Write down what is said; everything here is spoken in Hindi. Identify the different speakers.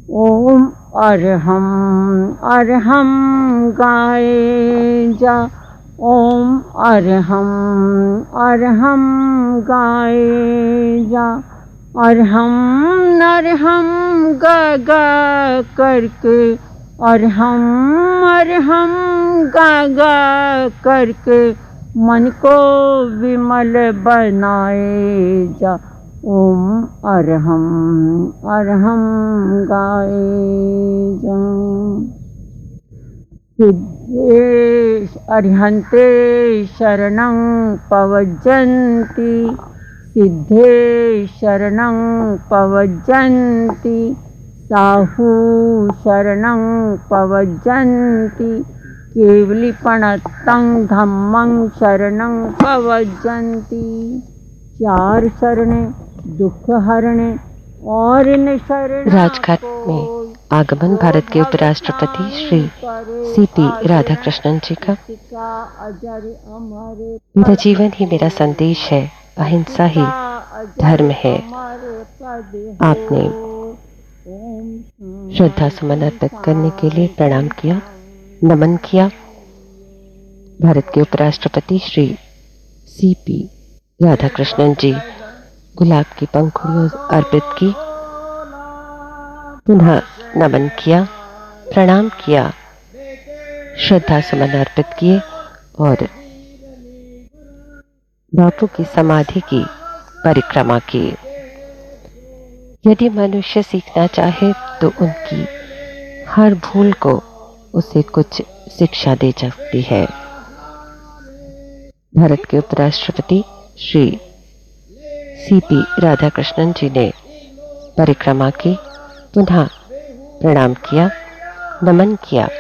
Speaker 1: ओम अरहम अरहम गाए जा। ओम अरहम अरहम गाए जा। अरहम नरहम गा गा करके, अरहम अरहम गा गा करके मन को विमल बनाए जा। ओम अरहम अरहम गाए जा। सिद्धेश अरिहन्ते शरणं पवज्जन्ति, सिद्धे शरणं पवज्जन्ति, साहू शरणं पवज्जन्ति, केवलीपणतं धम्मं शरणं पवज्जन्ति। चार शरणें दुख हरणे और न शरण।
Speaker 2: राजघाट में आगमन भारत के उपराष्ट्रपति श्री सीपी राधाकृष्णन जी का। मेरा जीवन ही मेरा संदेश है, अहिंसा ही धर्म है। आपने श्रद्धा सुमन अर्पित करने के लिए प्रणाम किया, नमन किया। भारत के उपराष्ट्रपति श्री सीपी राधाकृष्णन जी गुलाब की पंखुड़ियों अर्पित की, पुनः नमन किया, प्रणाम किया, श्रद्धा सुमन अर्पित किए और बापू की समाधि की परिक्रमा की। यदि मनुष्य सीखना चाहे तो उनकी हर भूल को उसे कुछ शिक्षा दे सकती है। भारत के उपराष्ट्रपति श्री सीपी राधाकृष्णन जी ने परिक्रमा की, पुनः प्रणाम किया, नमन किया,